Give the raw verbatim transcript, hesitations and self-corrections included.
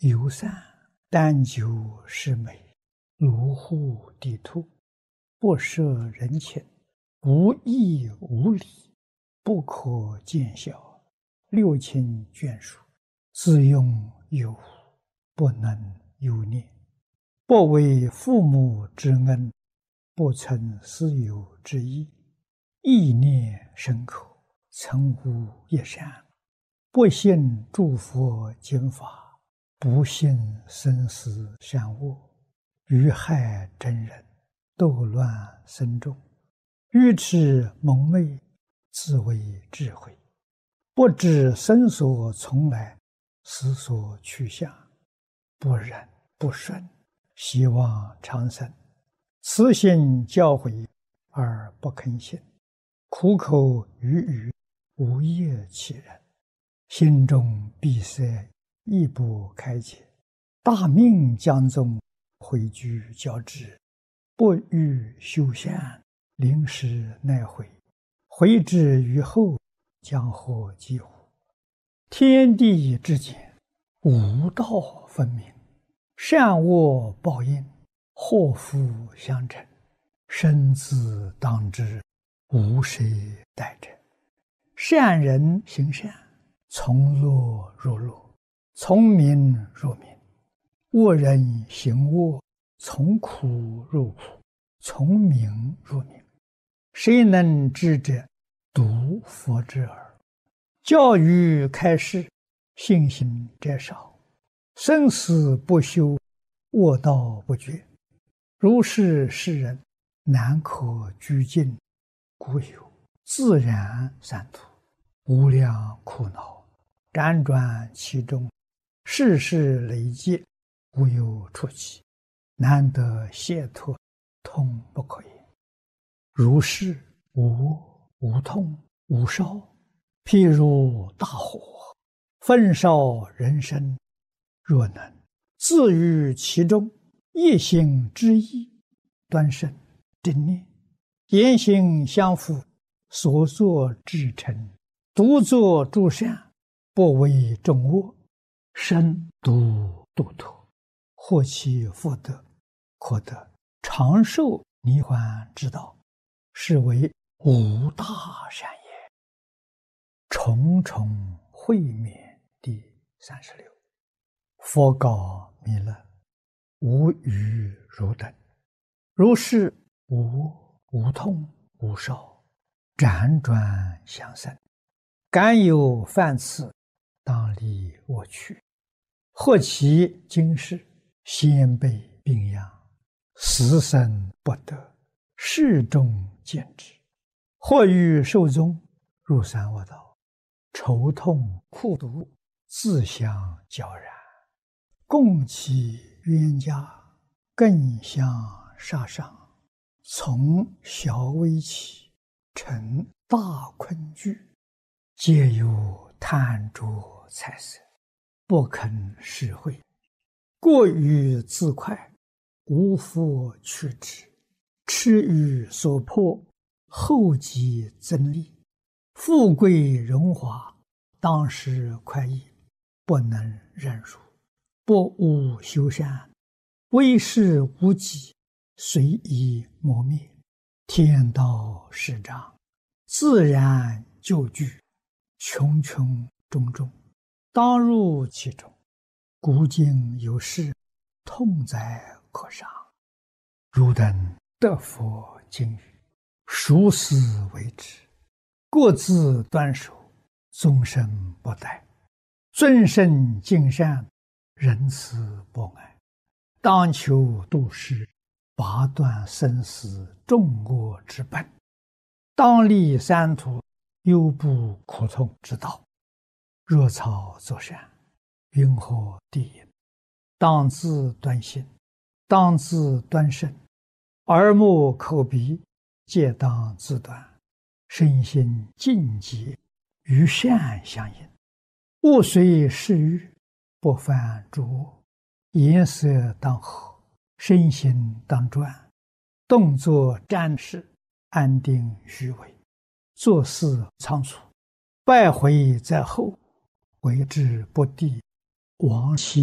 游散，但求是美，如护地兔，不涉人情，无义无礼，不可见小，六亲眷属，自用有无，不能有念，不为父母之恩，不存私有之意，意念深刻，曾无一善，不信诸佛经法，不信生死善恶，愚害真人，斗乱僧众，愚痴蒙昧，自为智慧，不知生所从来，死所去向，不忍不顺，希望长生，慈心教诲而不肯信，苦口语语，无业其人，心中闭塞，亦不开解，大命将终，回居交织，不欲修善，临时奈悔，悔之于后，将获几乎？天地之间，无道分明，善恶报应，祸福相承，生死当知，无谁代者。善人行善，从乐入乐，从名入名；恶人行恶，从苦入苦，从名入名。谁能知者？独佛之耳。教育开示，信行者少，生死不休，恶道不绝。如是世人，难可居尽，故有自然三途，无量苦恼，辗转其中，世事累积，无有出期，难得解脱，痛不可言。如是无无痛无烧，譬如大火，焚烧人生，若能自于其中，一心之意，端身正念，言行相符，所作至诚，独作诸善，不为众恶，身独度脱，获其福德，可得长寿涅槃之道，是为无大善也。重重会面第三十六。佛告弥勒：无余汝等，如是无无痛无烧，辗转相生，敢有犯次，当离我去。或其今世，先辈病殃，死生不得，世众见之。或欲寿终，入三恶道，愁痛苦毒，自相交然，共其冤家，更相杀伤，从小危起，成大困惧，皆有贪着财色，不肯实惠，过于自快，无复去之，痴于所迫，后继增利，富贵荣华，当时快意，不能忍辱，不务修善，为事无己，随意磨灭，天道始彰，自然就具，穷穷种种，当入其中，古今有事，痛哉可伤。汝等得佛经语，熟思为之，各自端守，终身不殆，尊圣敬善，仁慈博爱，当求度世，拔断生死众恶之本，当立三途，忧怖苦痛之道。若草作善，云何地也？当自端心，当自端身，耳目口鼻，皆当自端，身心净洁，与善相应，勿随世欲，不犯诸恶，颜色当和，身心当专，动作瞻视，安定虚伪，做事仓促，败毁在后，为之不地，亡其